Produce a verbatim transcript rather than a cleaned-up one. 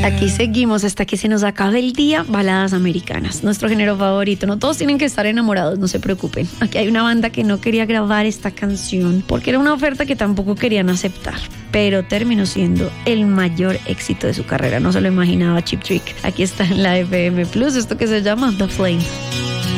Aquí seguimos hasta que se nos acabe el día. Baladas americanas, nuestro género favorito. No todos tienen que estar enamorados, no se preocupen. Aquí hay una banda que no quería grabar esta canción porque era una oferta que tampoco querían aceptar, pero terminó siendo el mayor éxito de su carrera. No se lo imaginaba Cheap Trick. Aquí está en la F M Plus, esto que se llama The Flame.